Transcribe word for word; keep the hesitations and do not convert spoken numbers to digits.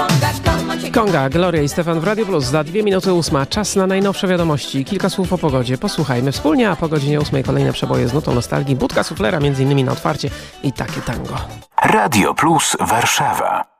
Konga, Gloria i Stefan w Radio Plus. Za dwie minuty ósma. Czas na najnowsze wiadomości. Kilka słów o pogodzie. Posłuchajmy wspólnie, a po godzinie ósmej kolejne przeboje z nutą nostalgii. Budka suflera między innymi na otwarcie i takie tango. Radio Plus Warszawa.